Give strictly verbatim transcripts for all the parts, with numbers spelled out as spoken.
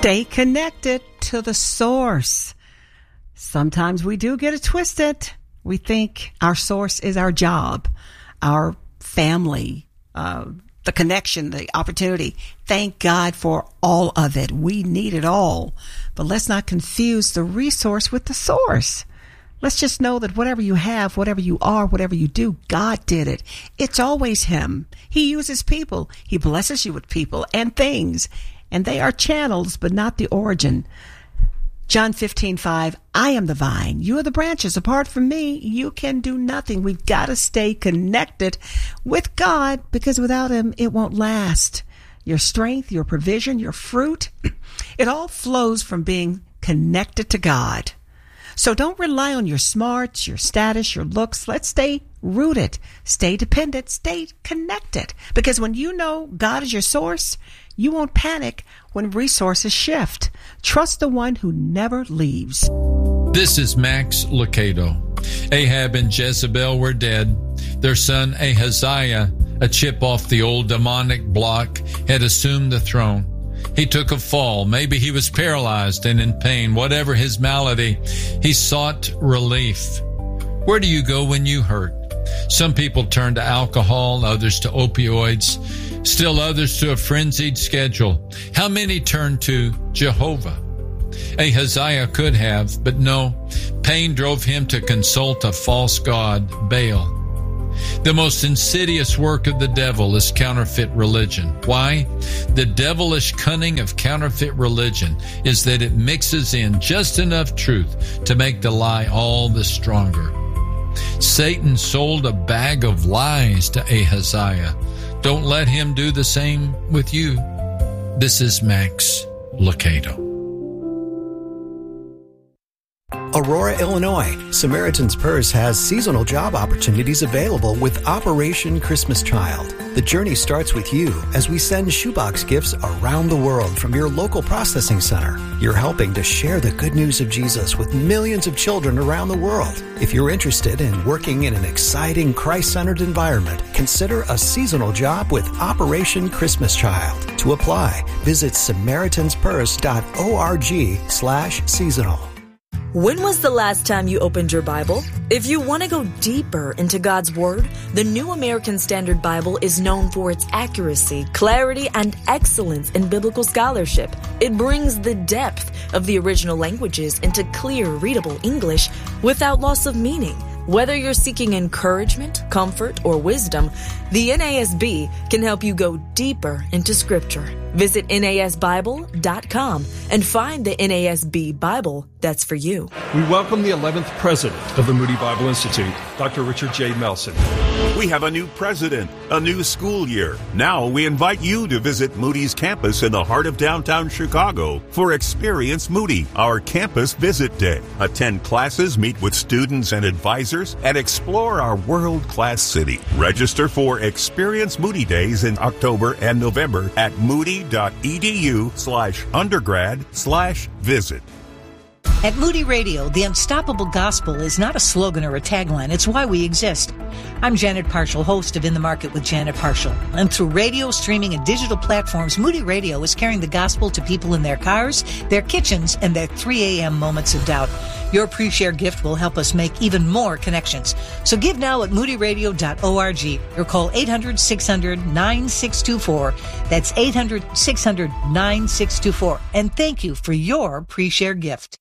Stay connected to the source. Sometimes we do get it twisted. We think our source is our job, our family, uh, the connection, the opportunity. Thank God for all of it. We need it all. But let's not confuse the resource with the source. Let's just know that whatever you have, whatever you are, whatever you do, God did it. It's always Him. He uses people. He blesses you with people and things. And they are channels, but not the origin. John fifteen five, I am the vine. You are the branches. Apart from me, you can do nothing. We've got to stay connected with God, because without Him, it won't last. Your strength, your provision, your fruit, it all flows from being connected to God. So don't rely on your smarts, your status, your looks. Let's stay rooted, stay dependent, stay connected. Because when you know God is your source, you won't panic when resources shift. Trust the one who never leaves. This is Max Lucado. Ahab and Jezebel were dead. Their son Ahaziah, a chip off the old demonic block, had assumed the throne. He took a fall. Maybe he was paralyzed and in pain. Whatever his malady, he sought relief. Where do you go when you hurt? Some people turn to alcohol, others to opioids, still others to a frenzied schedule. How many turn to Jehovah? Ahaziah could have, but no. Pain drove him to consult a false god, Baal. The most insidious work of the devil is counterfeit religion. Why? The devilish cunning of counterfeit religion is that it mixes in just enough truth to make the lie all the stronger. Satan sold a bag of lies to Ahaziah. Don't let him do the same with you. This is Max Lucado. Aurora, Illinois. Samaritan's Purse has seasonal job opportunities available with Operation Christmas Child. The journey starts with you as we send shoebox gifts around the world from your local processing center. You're helping to share the good news of Jesus with millions of children around the world. If you're interested in working in an exciting Christ-centered environment, consider a seasonal job with Operation Christmas Child. To apply, visit SamaritansPurse.org slash seasonal. When was the last time you opened your Bible? If you want to go deeper into God's Word, the New American Standard Bible is known for its accuracy, clarity, and excellence in biblical scholarship. It brings the depth of the original languages into clear, readable English without loss of meaning. Whether you're seeking encouragement, comfort, or wisdom, the N A S B can help you go deeper into Scripture. Visit N A S Bible dot com and find the N A S B Bible that's for you. We welcome the eleventh president of the Moody Bible Institute, Doctor Richard J. Melson. We have a new president, a new school year. Now we invite you to visit Moody's campus in the heart of downtown Chicago for Experience Moody, our campus visit day. Attend classes, meet with students and advisors, and explore our world-class city. Register for Experience Moody Days in October and November at moody.edu slash undergrad slash visit. At Moody Radio, the unstoppable gospel is not a slogan or a tagline. It's why we exist. I'm Janet Parshall, host of In the Market with Janet Parshall. And through radio, streaming, and digital platforms, Moody Radio is carrying the gospel to people in their cars, their kitchens, and their three a.m. moments of doubt. Your pre-share gift will help us make even more connections. So give now at moody radio dot org or call eight hundred, six hundred, nine six two four. That's eight hundred, six hundred, nine six two four. And thank you for your pre-share gift.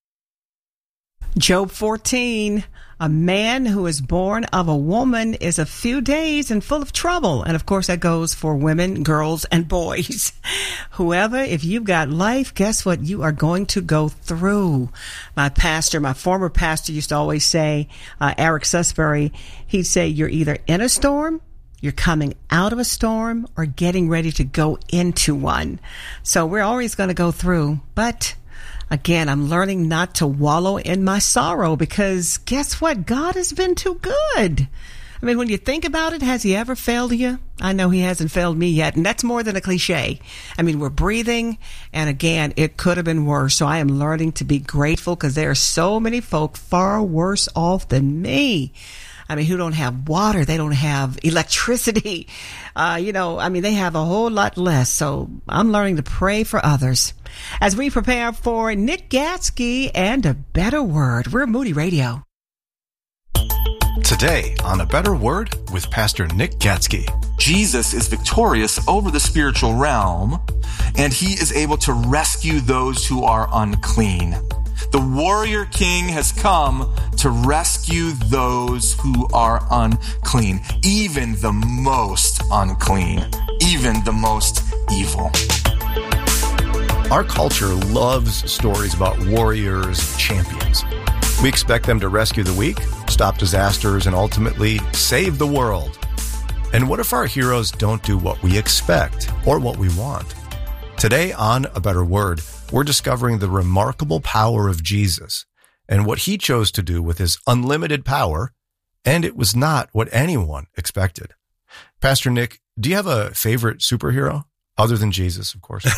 Job fourteen, a man who is born of a woman is a few days and full of trouble. And of course that goes for women, girls, and boys. Whoever, if you've got life, guess what? You are going to go through. My pastor, my former pastor used to always say, uh, Eric Susbury, he'd say, you're either in a storm, you're coming out of a storm, or getting ready to go into one. So we're always going to go through, but again, I'm learning not to wallow in my sorrow, because guess what? God has been too good. I mean, when you think about it, has he ever failed you? I know he hasn't failed me yet, and that's more than a cliche. I mean, we're breathing, and again, it could have been worse. So I am learning to be grateful, because there are so many folk far worse off than me. I mean, who don't have water. They don't have electricity. Uh, you know, I mean, they have a whole lot less. So I'm learning to pray for others. As we prepare for Nick Gatsky and A Better Word, we're Moody Radio. Today on A Better Word with Pastor Nick Gatsky. Jesus is victorious over the spiritual realm, and he is able to rescue those who are unclean. The warrior king has come to rescue those who are unclean, even the most unclean, even the most evil. Our culture loves stories about warriors, champions. We expect them to rescue the weak, stop disasters, and ultimately save the world. And what if our heroes don't do what we expect or what we want? Today on A Better Word, we're discovering the remarkable power of Jesus and what he chose to do with his unlimited power, and it was not what anyone expected. Pastor Nick, do you have a favorite superhero? Other than Jesus, of course.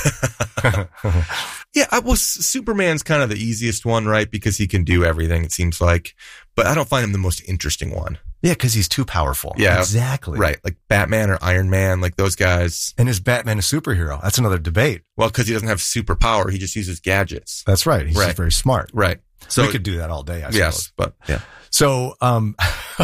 Yeah, I, well, Superman's kind of the easiest one, right? Because he can do everything, it seems like. But I don't find him the most interesting one. Yeah, because he's too powerful. Yeah, exactly. Right, like Batman or Iron Man, like those guys. And is Batman a superhero? That's another debate. Well, because he doesn't have superpower, he just uses gadgets. That's right. He's right. just very smart. Right. So we could do that all day, I suppose. Yes, but yeah. So, um,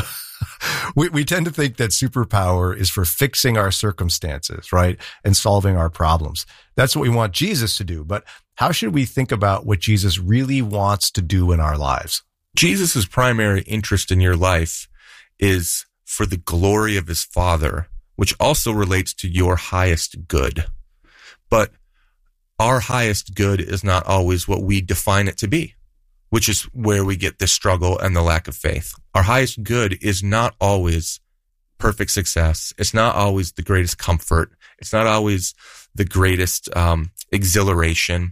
we, we tend to think that superpower is for fixing our circumstances, right? And solving our problems. That's what we want Jesus to do. But how should we think about what Jesus really wants to do in our lives? Jesus' primary interest in your life is for the glory of his Father, which also relates to your highest good. But our highest good is not always what we define it to be, which is where we get the struggle and the lack of faith. Our highest good is not always perfect success. It's not always the greatest comfort. It's not always the greatest um, exhilaration.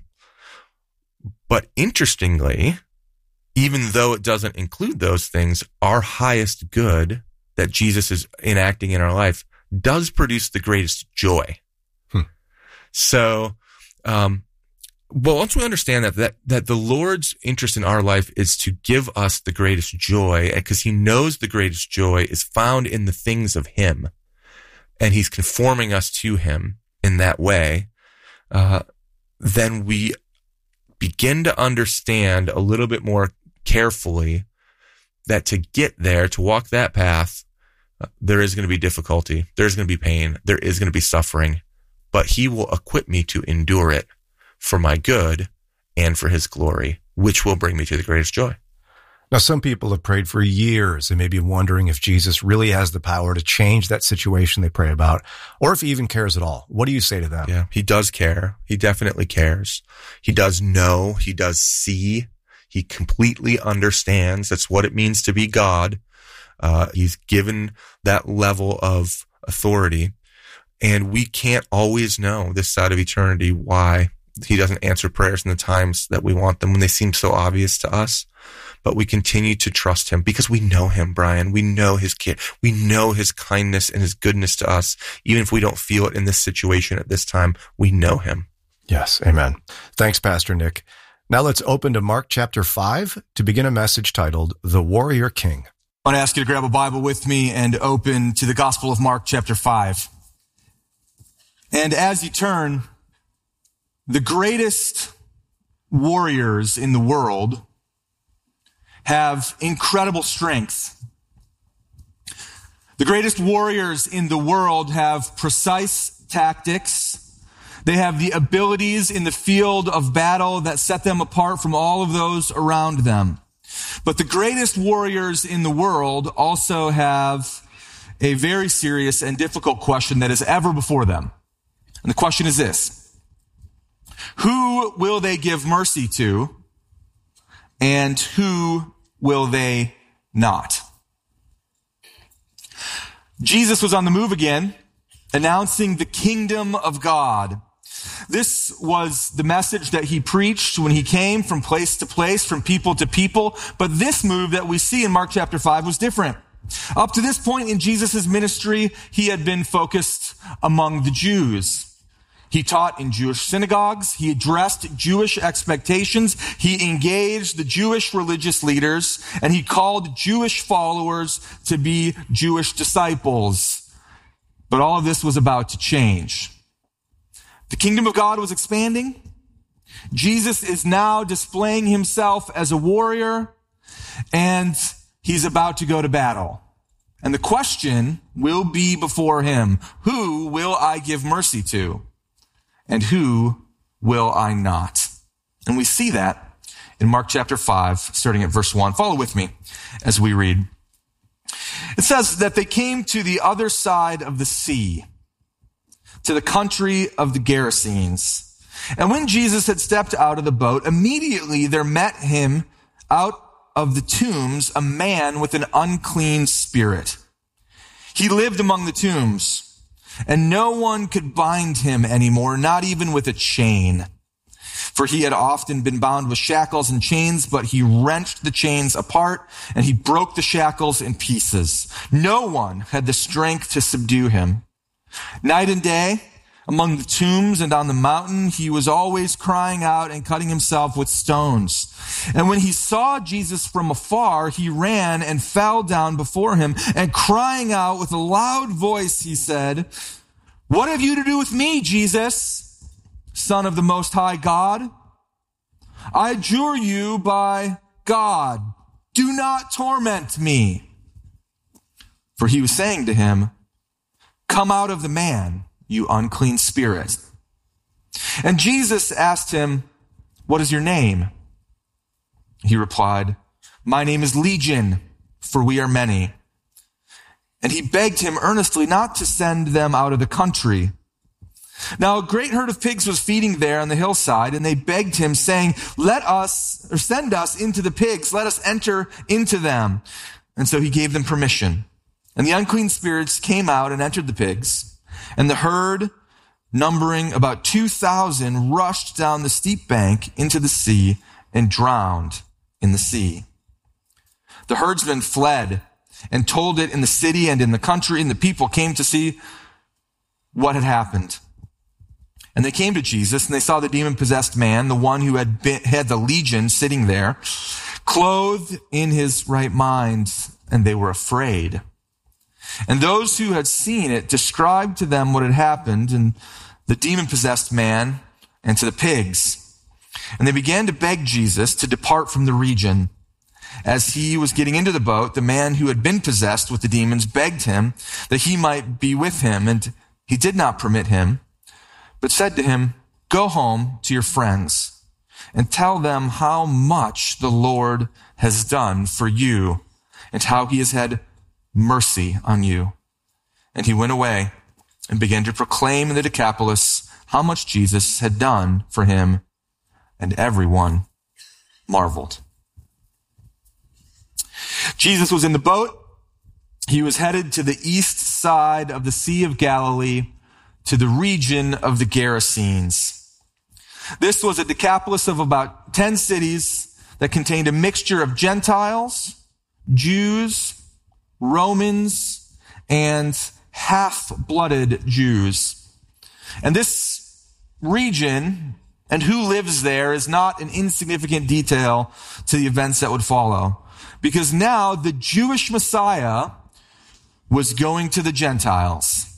But interestingly, even though it doesn't include those things, our highest good that Jesus is enacting in our life does produce the greatest joy. Hmm. So, um, well, once we understand that, that, that the Lord's interest in our life is to give us the greatest joy, because he knows the greatest joy is found in the things of him, and he's conforming us to him in that way, uh, then we begin to understand a little bit more carefully that to get there, to walk that path, uh, there is going to be difficulty. There's going to be pain. There is going to be suffering, but he will equip me to endure it for my good and for his glory, which will bring me to the greatest joy. Now, some people have prayed for years and may be wondering if Jesus really has the power to change that situation they pray about, or if he even cares at all. What do you say to them? Yeah, he does care. He definitely cares. He does know. He does see. He completely understands. That's what it means to be God. Uh, he's given that level of authority, and we can't always know this side of eternity why he doesn't answer prayers in the times that we want them when they seem so obvious to us. But we continue to trust him because we know him, Brian. We know his care. We know his kindness and his goodness to us. Even if we don't feel it in this situation at this time, we know him. Yes. Amen. Thanks, Pastor Nick. Now let's open to Mark chapter five to begin a message titled The Warrior King. I want to ask you to grab a Bible with me and open to the Gospel of Mark chapter five. And as you turn, the greatest warriors in the world have incredible strength. The greatest warriors in the world have precise tactics. They have the abilities in the field of battle that set them apart from all of those around them. But the greatest warriors in the world also have a very serious and difficult question that is ever before them. And the question is this: who will they give mercy to, and who will they not? Jesus was on the move again, announcing the kingdom of God. This was the message that he preached when he came from place to place, from people to people. But this move that we see in Mark chapter five was different. Up to this point in Jesus' ministry, he had been focused among the Jews. He taught in Jewish synagogues. He addressed Jewish expectations. He engaged the Jewish religious leaders, and he called Jewish followers to be Jewish disciples. But all of this was about to change. The kingdom of God was expanding. Jesus is now displaying himself as a warrior, and he's about to go to battle. And the question will be before him, who will I give mercy to? And who will I not? And we see that in Mark chapter five, starting at verse one. Follow with me as we read. It says that they came to the other side of the sea, to the country of the Gerasenes. And when Jesus had stepped out of the boat, immediately there met him out of the tombs a man with an unclean spirit. He lived among the tombs, and no one could bind him anymore, not even with a chain. For he had often been bound with shackles and chains, but he wrenched the chains apart, and he broke the shackles in pieces. No one had the strength to subdue him. Night and day, among the tombs and on the mountain, he was always crying out and cutting himself with stones. And when he saw Jesus from afar, he ran and fell down before him, and crying out with a loud voice, he said, "What have you to do with me, Jesus, Son of the Most High God? I adjure you by God, do not torment me." For he was saying to him, "Come out of the man, you unclean spirit." And Jesus asked him, "What is your name?" He replied, "My name is Legion, for we are many." And he begged him earnestly not to send them out of the country. Now a great herd of pigs was feeding there on the hillside, and they begged him, saying, "Let us, or send us into the pigs, let us enter into them." And so he gave them permission. And the unclean spirits came out and entered the pigs, and the herd, numbering about two thousand, rushed down the steep bank into the sea and drowned in the sea. The herdsmen fled and told it in the city and in the country, and the people came to see what had happened. And they came to Jesus, and they saw the demon-possessed man, the one who had been, had the legion, sitting there, clothed in his right mind, and they were afraid. And those who had seen it described to them what had happened, and the demon-possessed man, and to the pigs. And they began to beg Jesus to depart from the region. As he was getting into the boat, the man who had been possessed with the demons begged him that he might be with him, and he did not permit him, but said to him, "Go home to your friends and tell them how much the Lord has done for you and how he has had mercy on you." And he went away and began to proclaim in the Decapolis how much Jesus had done for him, and everyone marveled. Jesus was in the boat. He was headed to the east side of the Sea of Galilee, to the region of the Gerasenes. This was a Decapolis of about ten cities that contained a mixture of Gentiles, Jews, Romans, and half-blooded Jews. And this region and who lives there is not an insignificant detail to the events that would follow. Because now the Jewish Messiah was going to the Gentiles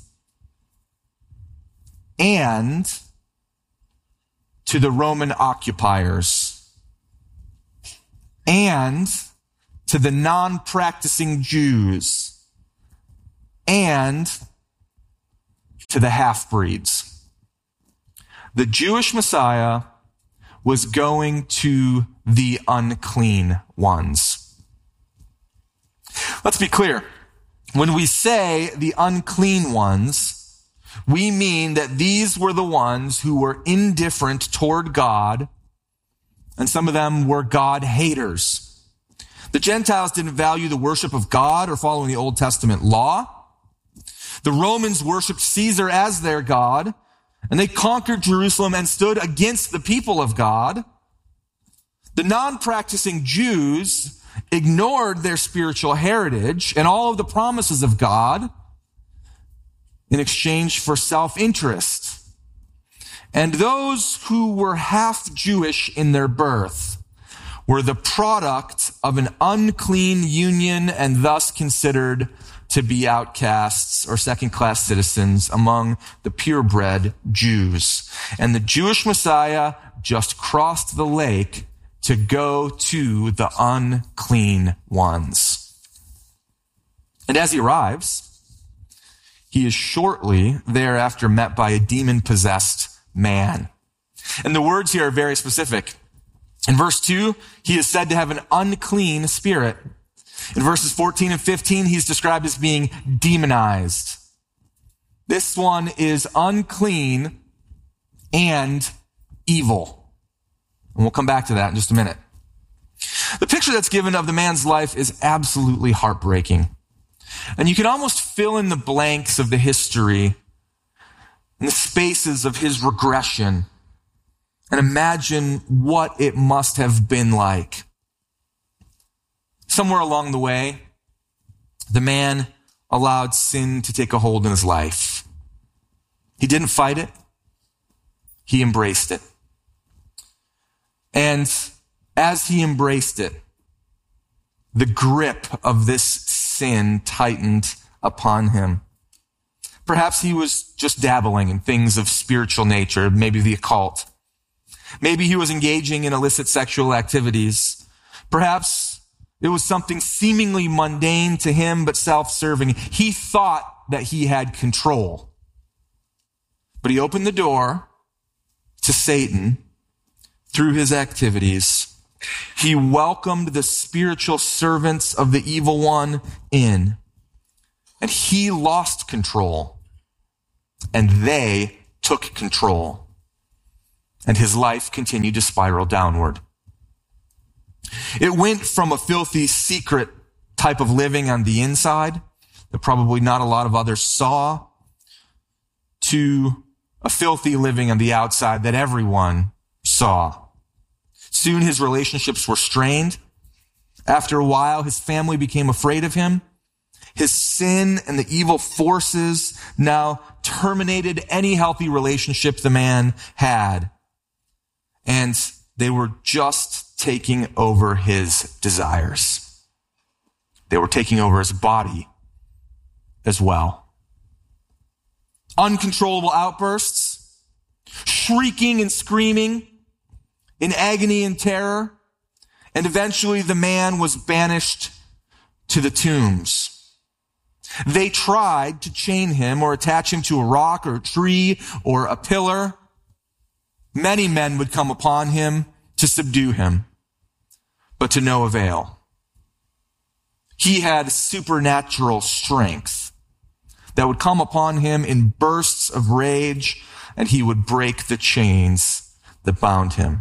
and to the Roman occupiers and to the non-practicing Jews and to the half-breeds. The Jewish Messiah was going to the unclean ones. Let's be clear. When we say the unclean ones, we mean that these were the ones who were indifferent toward God, and some of them were God haters. The Gentiles didn't value the worship of God or following the Old Testament law. The Romans worshiped Caesar as their God, and they conquered Jerusalem and stood against the people of God. The non-practicing Jews ignored their spiritual heritage and all of the promises of God in exchange for self-interest. And those who were half Jewish in their birth were the product of an unclean union and thus considered to be outcasts or second-class citizens among the purebred Jews. And the Jewish Messiah just crossed the lake to go to the unclean ones. And as he arrives, he is shortly thereafter met by a demon-possessed man. And the words here are very specific. In verse two, he is said to have an unclean spirit. In verses fourteen and fifteen, he's described as being demonized. This one is unclean and evil. And we'll come back to that in just a minute. The picture that's given of the man's life is absolutely heartbreaking. And you can almost fill in the blanks of the history and the spaces of his regression and imagine what it must have been like. Somewhere along the way, the man allowed sin to take a hold in his life. He didn't fight it. He embraced it. And as he embraced it, the grip of this sin tightened upon him. Perhaps he was just dabbling in things of spiritual nature, maybe the occult. Maybe he was engaging in illicit sexual activities. Perhaps it was something seemingly mundane to him, but self-serving. He thought that he had control. But he opened the door to Satan through his activities. He welcomed the spiritual servants of the evil one in, and he lost control. And they took control. And his life continued to spiral downward. It went from a filthy, secret type of living on the inside that probably not a lot of others saw to a filthy living on the outside that everyone saw. Soon his relationships were strained. After a while, his family became afraid of him. His sin and the evil forces now terminated any healthy relationship the man had. And they were just taking over his desires. They were taking over his body as well. Uncontrollable outbursts, shrieking and screaming in agony and terror. And eventually the man was banished to the tombs. They tried to chain him or attach him to a rock or a tree or a pillar. Many men would come upon him to subdue him, but to no avail. He had supernatural strength that would come upon him in bursts of rage, and he would break the chains that bound him.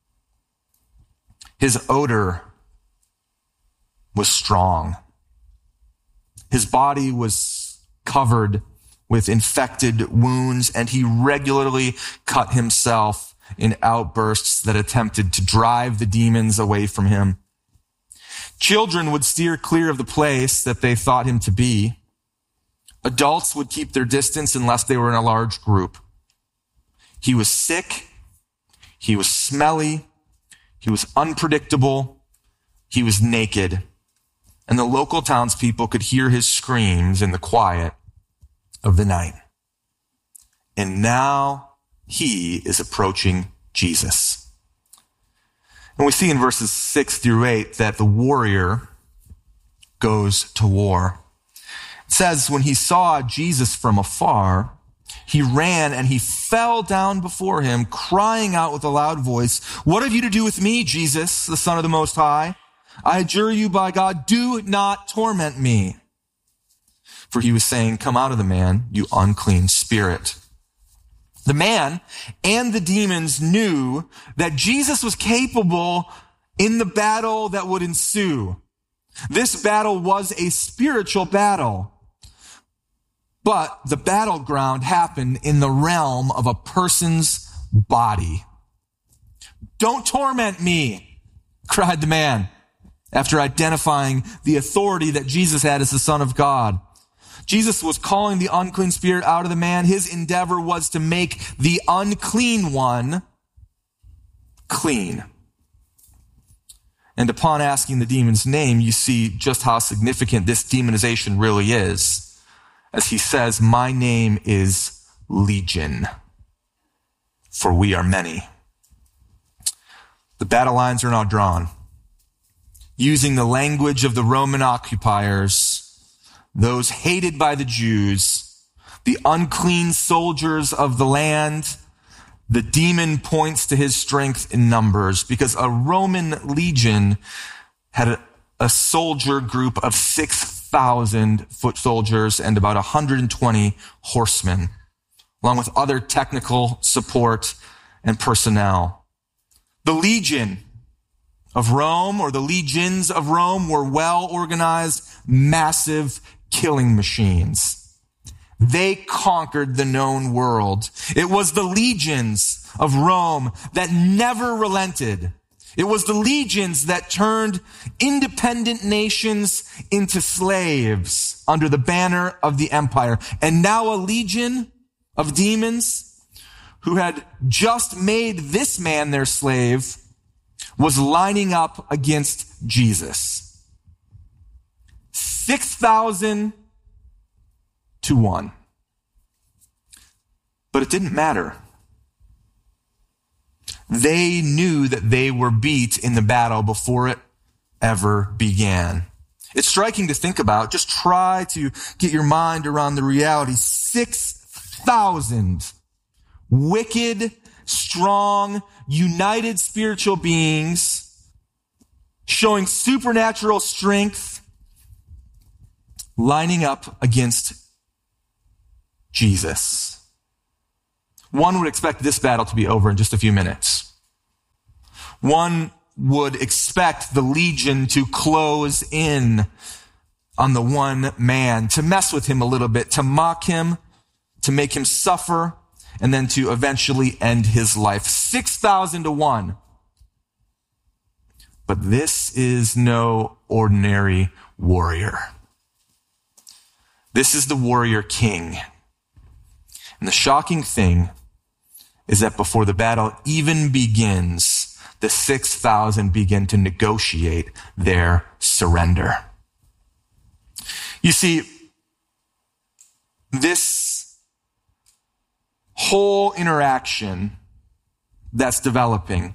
His odor was strong. His body was covered with infected wounds, and he regularly cut himself in outbursts that attempted to drive the demons away from him. Children would steer clear of the place that they thought him to be. Adults would keep their distance unless they were in a large group. He was sick. He was smelly. He was unpredictable. He was naked. And the local townspeople could hear his screams in the quiet of the night. And now he is approaching Jesus. And we see in verses six through eight that the warrior goes to war. It says, when he saw Jesus from afar, he ran and he fell down before him, crying out with a loud voice, "What have you to do with me, Jesus, the Son of the Most High? I adjure you by God, do not torment me." For he was saying, "Come out of the man, you unclean spirit." The man and the demons knew that Jesus was capable in the battle that would ensue. This battle was a spiritual battle. But the battleground happened in the realm of a person's body. "Don't torment me," cried the man, after identifying the authority that Jesus had as the Son of God. Jesus was calling the unclean spirit out of the man. His endeavor was to make the unclean one clean. And upon asking the demon's name, you see just how significant this demonization really is. As he says, my name is Legion, for we are many. The battle lines are now drawn. Using the language of the Roman occupiers, those hated by the Jews, the unclean soldiers of the land, the demon points to his strength in numbers, because a Roman legion had a, a soldier group of six thousand foot soldiers and about one hundred twenty horsemen, along with other technical support and personnel. The legion of Rome, or the legions of Rome, were well-organized, massive killing machines. They conquered the known world. It was the legions of Rome that never relented. It was the legions that turned independent nations into slaves under the banner of the empire. And now a legion of demons who had just made this man their slave was lining up against Jesus. six thousand to one. But it didn't matter. They knew that they were beat in the battle before it ever began. It's striking to think about. Just try to get your mind around the reality. six thousand wicked, strong, united spiritual beings showing supernatural strength, lining up against Jesus. One would expect this battle to be over in just a few minutes. One would expect the legion to close in on the one man, to mess with him a little bit, to mock him, to make him suffer, and then to eventually end his life. six thousand to one. But this is no ordinary warrior. This is the warrior king. And the shocking thing is that before the battle even begins, the six thousand begin to negotiate their surrender. You see, this whole interaction that's developing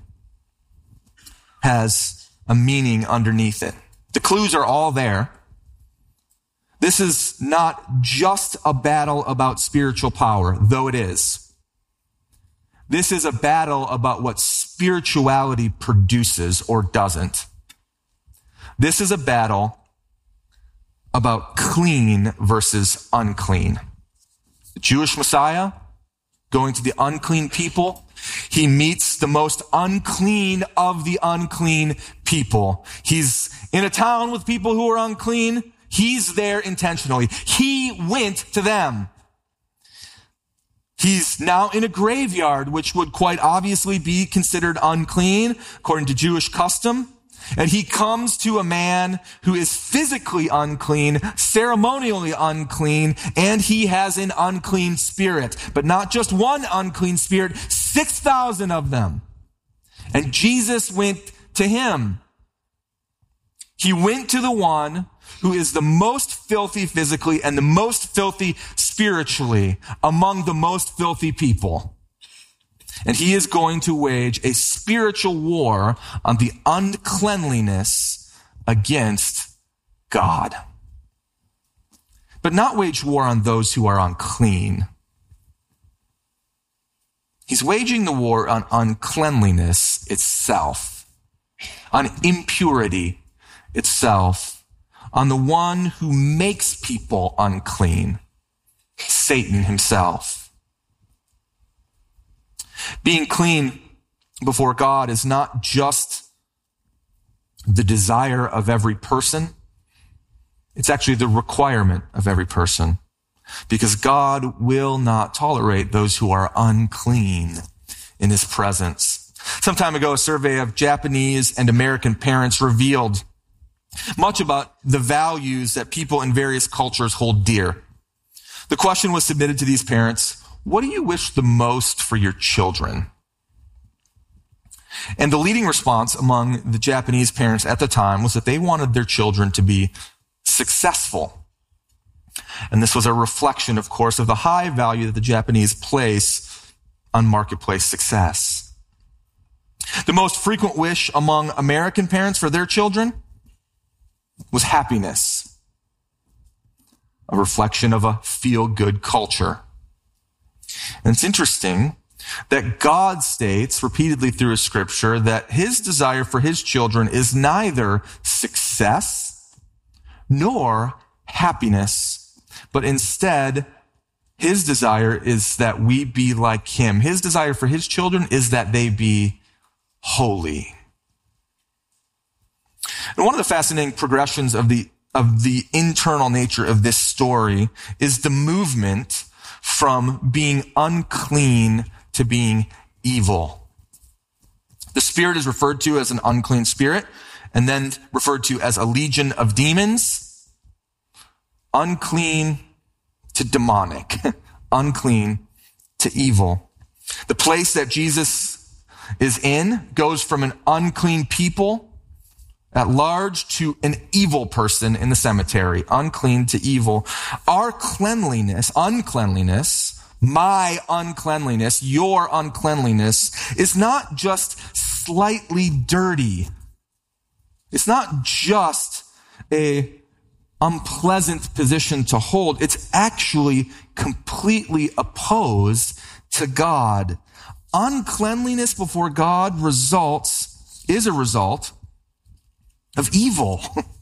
has a meaning underneath it. The clues are all there. This is not just a battle about spiritual power, though it is. This is a battle about what spirituality produces or doesn't. This is a battle about clean versus unclean. The Jewish Messiah going to the unclean people, he meets the most unclean of the unclean people. He's in a town with people who are unclean. He's there intentionally. He went to them. He's now in a graveyard, which would quite obviously be considered unclean, according to Jewish custom. And he comes to a man who is physically unclean, ceremonially unclean, and he has an unclean spirit. But not just one unclean spirit, six thousand of them. And Jesus went to him. He went to the one who is the most filthy physically and the most filthy spiritually among the most filthy people. And he is going to wage a spiritual war on the uncleanliness against God. But not wage war on those who are unclean. He's waging the war on uncleanliness itself, on impurity itself, on the one who makes people unclean, Satan himself. Being clean before God is not just the desire of every person. It's actually the requirement of every person, because God will not tolerate those who are unclean in his presence. Some time ago, a survey of Japanese and American parents revealed much about the values that people in various cultures hold dear. The question was submitted to these parents, what do you wish the most for your children? And the leading response among the Japanese parents at the time was that they wanted their children to be successful. And this was a reflection, of course, of the high value that the Japanese place on marketplace success. The most frequent wish among American parents for their children was happiness, a reflection of a feel-good culture. And it's interesting that God states repeatedly through his scripture that his desire for his children is neither success nor happiness, but instead his desire is that we be like him. His desire for his children is that they be holy. And one of the fascinating progressions of the of the internal nature of this story is the movement from being unclean to being evil. The spirit is referred to as an unclean spirit, and then referred to as a legion of demons. Unclean to demonic. Unclean to evil. The place that Jesus is in goes from an unclean people at large to an evil person in the cemetery. Unclean to evil. Our cleanliness, uncleanliness, my uncleanliness, your uncleanliness is not just slightly dirty. It's not just a unpleasant position to hold. It's actually completely opposed to God. Uncleanliness before God results, is a result of evil.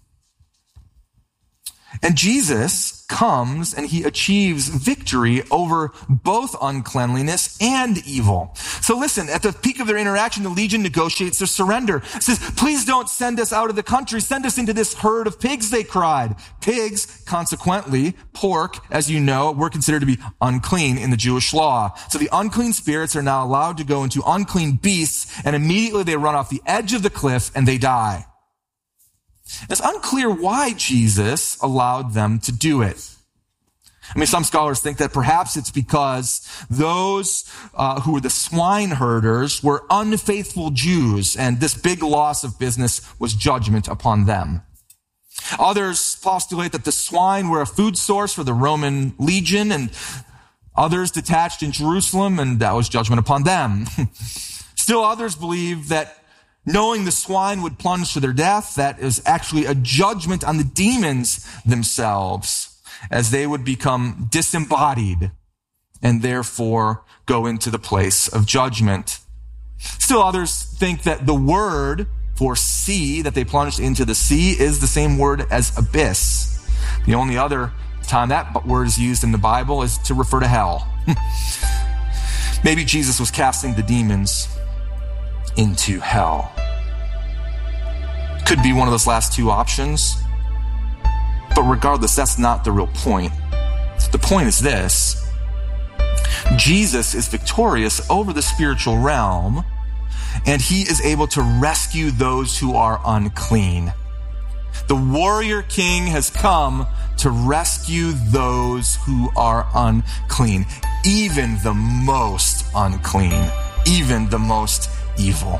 And Jesus comes and he achieves victory over both uncleanliness and evil. So listen, at the peak of their interaction, the legion negotiates their surrender. It says, please don't send us out of the country. Send us into this herd of pigs, they cried. Pigs, consequently, pork, as you know, were considered to be unclean in the Jewish law. So the unclean spirits are now allowed to go into unclean beasts, and immediately they run off the edge of the cliff and they die. It's unclear why Jesus allowed them to do it. I mean, some scholars think that perhaps it's because those uh, who were the swine herders were unfaithful Jews, and this big loss of business was judgment upon them. Others postulate that the swine were a food source for the Roman legion, and others detached in Jerusalem, and that was judgment upon them. Still others believe that knowing the swine would plunge to their death, that is actually a judgment on the demons themselves, as they would become disembodied and therefore go into the place of judgment. Still others think that the word for sea, that they plunged into the sea, is the same word as abyss. The only other time that word is used in the Bible is to refer to hell. Maybe Jesus was casting the demons into hell. Could be one of those last two options. But regardless, that's not the real point. The point is this: Jesus is victorious over the spiritual realm, and he is able to rescue those who are unclean. The warrior king has come to rescue those who are unclean, even the most unclean, even the most evil.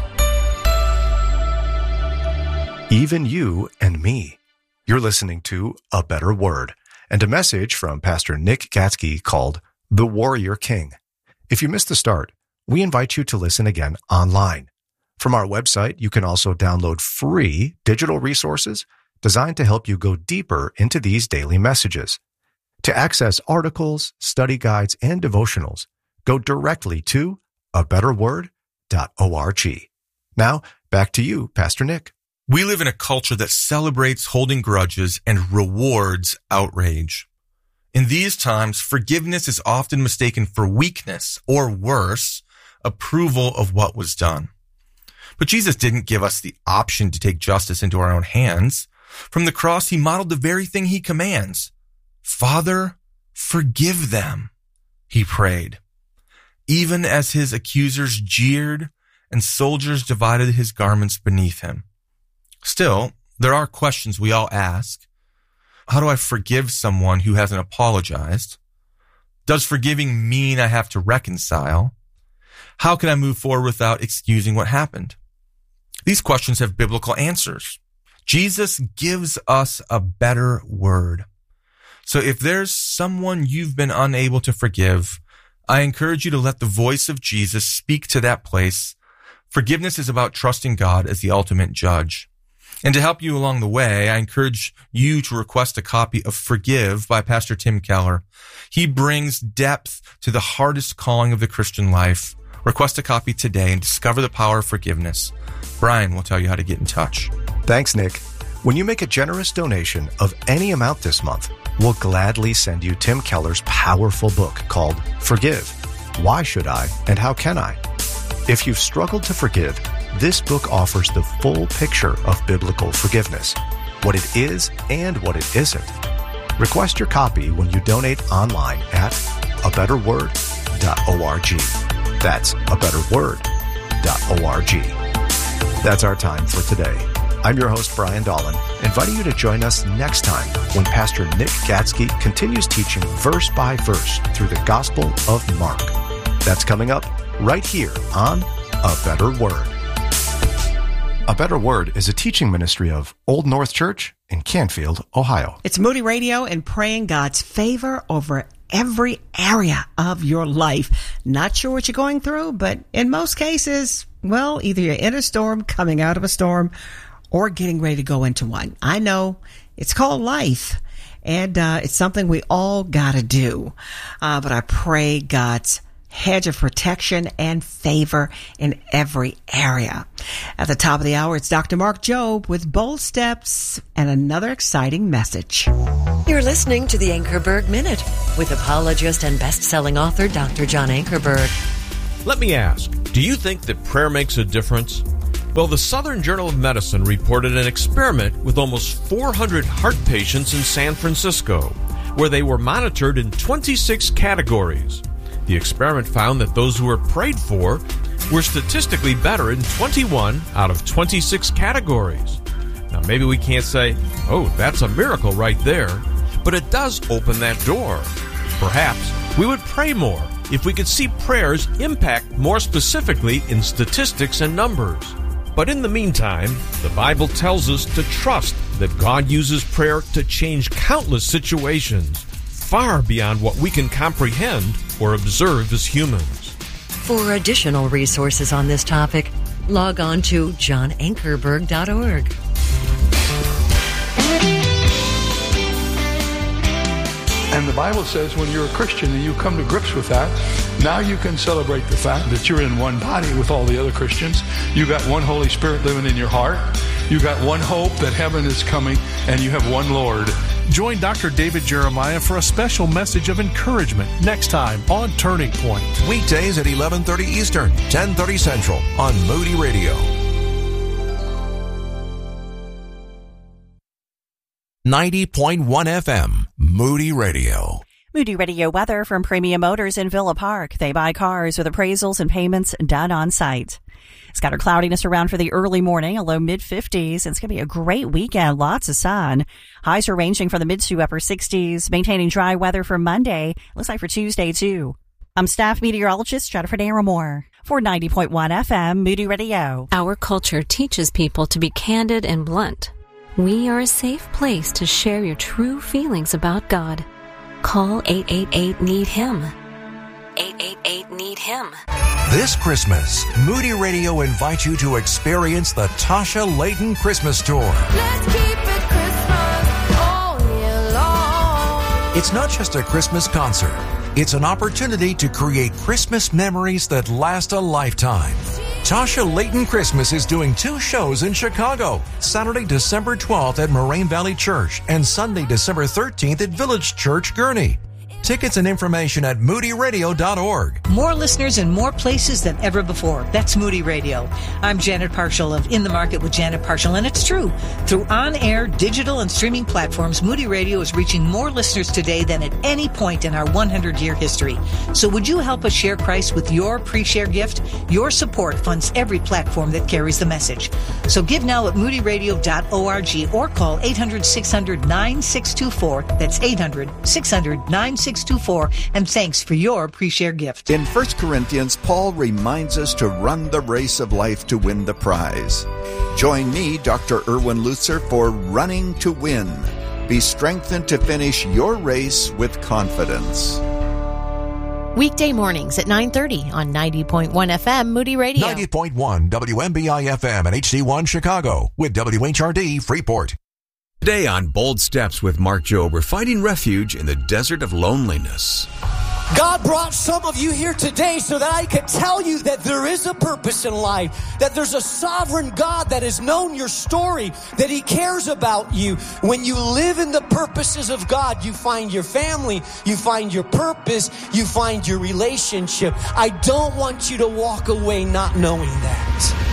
Even you and me. You're listening to A Better Word and a message from Pastor Nick Gatsky called The Warrior King. If you missed the start, we invite you to listen again online. From our website, you can also download free digital resources designed to help you go deeper into these daily messages. To access articles, study guides, and devotionals, go directly to a better word dot org. Now, back to you, Pastor Nick. We live in a culture that celebrates holding grudges and rewards outrage. In these times, forgiveness is often mistaken for weakness, or worse, approval of what was done. But Jesus didn't give us the option to take justice into our own hands. From the cross, he modeled the very thing he commands. Father, forgive them, he prayed. Even as his accusers jeered and soldiers divided his garments beneath him. Still, there are questions we all ask. How do I forgive someone who hasn't apologized? Does forgiving mean I have to reconcile? How can I move forward without excusing what happened? These questions have biblical answers. Jesus gives us a better word. So if there's someone you've been unable to forgive, I encourage you to let the voice of Jesus speak to that place. Forgiveness is about trusting God as the ultimate judge. And to help you along the way, I encourage you to request a copy of Forgive by Pastor Tim Keller. He brings depth to the hardest calling of the Christian life. Request a copy today and discover the power of forgiveness. Brian will tell you how to get in touch. Thanks, Nick. When you make a generous donation of any amount this month, we'll gladly send you Tim Keller's powerful book called Forgive. Why should I and how can I? If you've struggled to forgive, this book offers the full picture of biblical forgiveness, what it is and what it isn't. Request your copy when you donate online at a better word dot org. That's a better word dot org. That's our time for today. I'm your host, Brian Dolan, inviting you to join us next time when Pastor Nick Gatsky continues teaching verse by verse through the Gospel of Mark. That's coming up right here on A Better Word. A Better Word is a teaching ministry of Old North Church in Canfield, Ohio. It's Moody Radio and praying God's favor over every area of your life. Not sure what you're going through, but in most cases, well, either you're in a storm, coming out of a storm, or getting ready to go into one. I know it's called life, and uh, it's something we all got to do. Uh, but I pray God's hedge of protection and favor in every area. At the top of the hour, it's Doctor Mark Jobe with Bold Steps and another exciting message. You're listening to the Ankerberg Minute with apologist and best-selling author Doctor John Ankerberg. Let me ask, do you think that prayer makes a difference? Well, the Southern Journal of Medicine reported an experiment with almost four hundred heart patients in San Francisco, where they were monitored in twenty-six categories. The experiment found that those who were prayed for were statistically better in twenty-one out of twenty-six categories. Now, maybe we can't say, oh, that's a miracle right there, but it does open that door. Perhaps we would pray more if we could see prayers impact more specifically in statistics and numbers. But in the meantime, the Bible tells us to trust that God uses prayer to change countless situations, far beyond what we can comprehend or observe as humans. For additional resources on this topic, log on to john ankerberg dot org. And the Bible says when you're a Christian and you come to grips with that, now you can celebrate the fact that you're in one body with all the other Christians. You got one Holy Spirit living in your heart. You got one hope that heaven is coming, and you have one Lord. Join Doctor David Jeremiah for a special message of encouragement next time on Turning Point. Weekdays at eleven thirty Eastern, ten thirty Central on Moody Radio. ninety point one F M, Moody Radio. Moody Radio weather from Premium Motors in Villa Park. They buy cars with appraisals and payments done on site. Scattered cloudiness around for the early morning, a low mid-fifties. It's going to be a great weekend, lots of sun. Highs are ranging from the mid to upper sixties, maintaining dry weather for Monday. Looks like for Tuesday, too. I'm staff meteorologist Jennifer Naramore for ninety point one F M, Moody Radio. Our culture teaches people to be candid and blunt. We are a safe place to share your true feelings about God. Call eight eight eight, need him. eight eight eight, need him. This Christmas, Moody Radio invites you to experience the Tasha Layton Christmas Tour. Let's keep it Christmas all year long. It's not just a Christmas concert. It's an opportunity to create Christmas memories that last a lifetime. Tasha Layton Christmas is doing two shows in Chicago, Saturday, December twelfth at Moraine Valley Church and Sunday, December thirteenth at Village Church, Gurnee. Tickets and information at moody radio dot org. More listeners in more places than ever before. That's Moody Radio. I'm Janet Parshall of In the Market with Janet Parshall, and it's true. Through on-air, digital, and streaming platforms, Moody Radio is reaching more listeners today than at any point in our one hundred year history. So would you help us share Christ with your pre-share gift? Your support funds every platform that carries the message. So give now at moody radio dot org or call eight hundred, six hundred, nine six two four. That's eight hundred, six hundred, nine six two four. six two four. And thanks for your pre-share gift. In First Corinthians, Paul reminds us to run the race of life to win the prize. Join me, Doctor Erwin Lutzer, for Running to Win. Be strengthened to finish your race with confidence. Weekday mornings at nine thirty on ninety point one F M Moody Radio. ninety point one W M B I F M and H D one Chicago with W H R D Freeport. Today on Bold Steps with Mark Jobe, we're finding refuge in the desert of loneliness. God brought some of you here today so that I could tell you that there is a purpose in life, that there's a sovereign God that has known your story, that He cares about you. When you live in the purposes of God, you find your family, you find your purpose, you find your relationship. I don't want you to walk away not knowing that.